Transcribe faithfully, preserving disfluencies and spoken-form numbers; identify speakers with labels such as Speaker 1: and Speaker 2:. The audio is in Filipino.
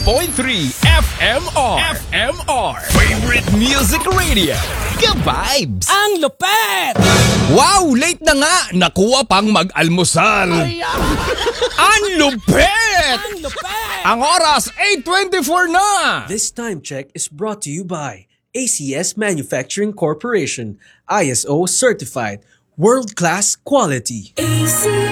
Speaker 1: point three F M R. F M R. Favorite Music Radio. Ka-vibes!
Speaker 2: Ang lupet!
Speaker 1: Wow! Late na nga! Nakuha pang mag-almusal. Ang lupet!
Speaker 2: Ang lupet!
Speaker 1: Ang oras, eight twenty-four na!
Speaker 3: This time check is brought to you by A C S Manufacturing Corporation, I S O certified, world-class quality.
Speaker 4: A C